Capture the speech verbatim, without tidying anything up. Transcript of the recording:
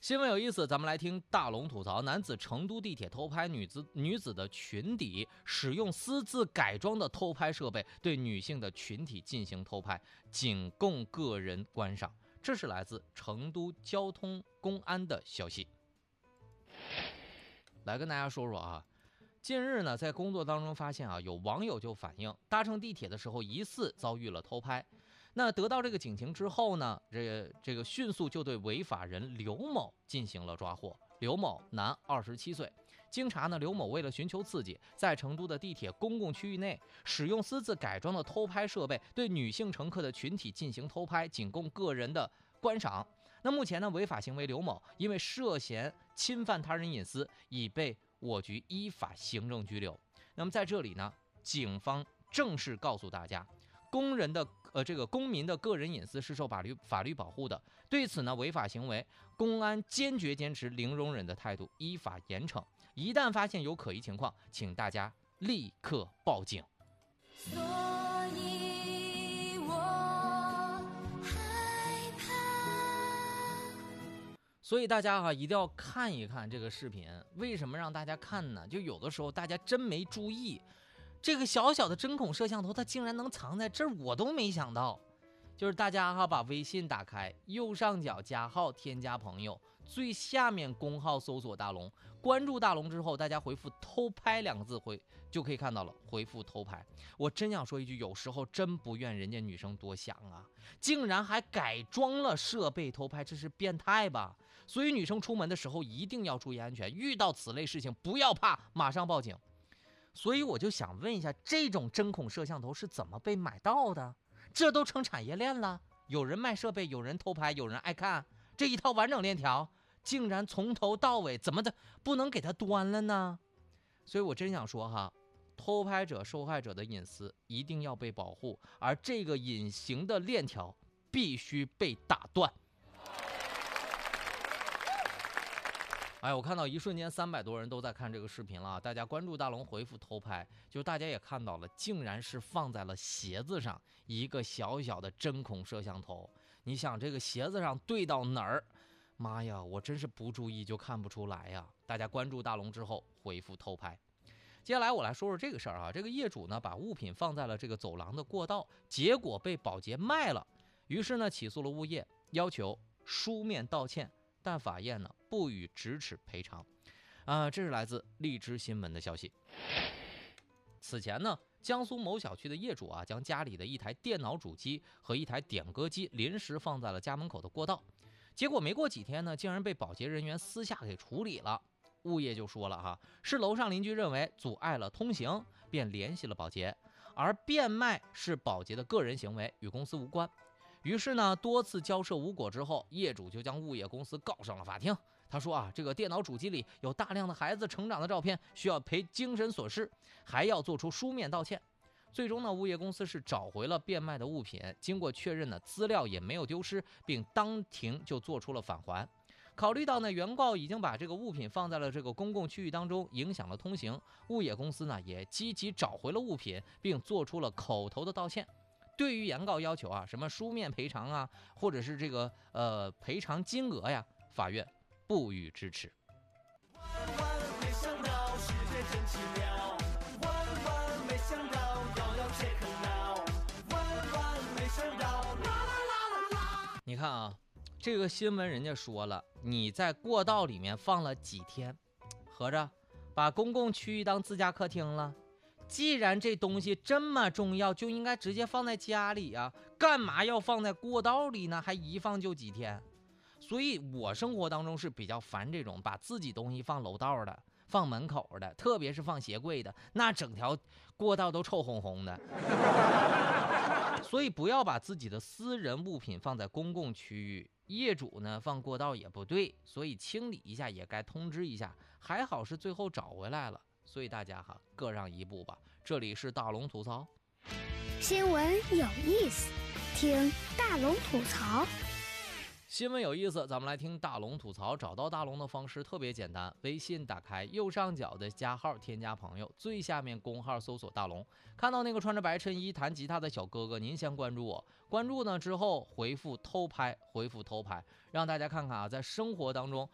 新闻有意思，咱们来听大龙吐槽：男子成都地铁偷拍女子女子的裙底，使用私自改装的偷拍设备对女性的群体进行偷拍，仅供个人观赏。这是来自成都交通公安的消息。来跟大家说说啊，近日呢，在工作当中发现啊，有网友就反映搭乘地铁的时候疑似遭遇了偷拍。那得到这个警情之后呢，这这个迅速就对违法人刘某进行了抓获。刘某，男，二十七岁。经查呢，刘某为了寻求刺激，在成都的地铁公共区域内使用私自改装的偷拍设备，对女性乘客的群体进行偷拍，仅供个人的观赏。那目前呢，违法行为刘某因为涉嫌侵犯他人隐私，已被我局依法行政拘留。那么在这里呢，警方正式告诉大家，工人的呃这个公民的个人隐私是受法律法律保护的。对此呢，违法行为，公安坚决坚持零容忍的态度，依法严惩。一旦发现有可疑情况，请大家立刻报警。所以我害怕。所以大家啊，一定要看一看这个视频。为什么让大家看呢？就有的时候大家真没注意。这个小小的针孔摄像头，它竟然能藏在这儿，我都没想到。就是大家哈，把微信打开，右上角加号，添加朋友，最下面公号搜索大龙，关注大龙之后，大家回复偷拍两个字回就可以看到了。回复偷拍，我真想说一句，有时候真不怨人家女生多想啊，竟然还改装了设备偷拍，这是变态吧？所以女生出门的时候一定要注意安全，遇到此类事情不要怕，马上报警。所以我就想问一下，这种针孔摄像头是怎么被买到的？这都成产业链了，有人卖设备，有人偷拍，有人爱看，这一套完整链条竟然从头到尾怎么的不能给它端了呢？所以我真想说哈，偷拍者受害者的隐私一定要被保护，而这个隐形的链条必须被打断。哎，我看到一瞬间三百多人都在看这个视频了，大家关注大龙，回复偷拍，就大家也看到了，竟然是放在了鞋子上一个小小的针孔摄像头。你想这个鞋子上对到哪儿？妈呀，我真是不注意就看不出来呀！大家关注大龙之后回复偷拍。接下来我来说说这个事儿啊，这个业主呢把物品放在了这个走廊的过道，结果被保洁卖了，于是呢起诉了物业，要求书面道歉。但法院呢不予支持赔偿，啊、呃，这是来自荔枝新闻的消息。此前呢，江苏某小区的业主啊，将家里的一台电脑主机和一台点歌机临时放在了家门口的过道，结果没过几天呢，竟然被保洁人员私下给处理了。物业就说了哈，是楼上邻居认为阻碍了通行，便联系了保洁，而变卖是保洁的个人行为，与公司无关。于是呢，多次交涉无果之后，业主就将物业公司告上了法庭。他说啊，这个电脑主机里有大量的孩子成长的照片，需要赔精神损失，还要做出书面道歉。最终呢，物业公司是找回了变卖的物品，经过确认呢，资料也没有丢失，并当庭就做出了返还。考虑到呢，原告已经把这个物品放在了这个公共区域当中，影响了通行，物业公司呢也积极找回了物品，并做出了口头的道歉。对于原告要求啊，什么书面赔偿啊，或者是这个呃赔偿金额呀，法院不予支持。万万没想到世界真奇妙，万万没想到摇摇切克闹，万万没想到啦啦啦啦啦。你看啊，这个新闻人家说了，你在过道里面放了几天，合着把公共区域当自家客厅了。既然这东西这么重要，就应该直接放在家里啊，干嘛要放在过道里呢？还一放就几天。所以我生活当中是比较烦这种把自己东西放楼道的，放门口的，特别是放鞋柜的，那整条过道都臭烘烘的。所以不要把自己的私人物品放在公共区域，业主呢放过道也不对，所以清理一下也该通知一下。还好是最后找回来了。所以大家哈，各让一步吧。这里是大龙吐槽， 新闻有意思，听大龙吐槽。 新闻有意思，咱们来听大龙吐槽。找到大龙的方式特别简单，微信打开右上角的加号，添加朋友，最下面公号搜索大龙，看到那个穿着白衬衣弹吉他的小哥哥，您先关注我。关注呢之后回复偷拍，回复偷拍，让大家看看啊，在生活当中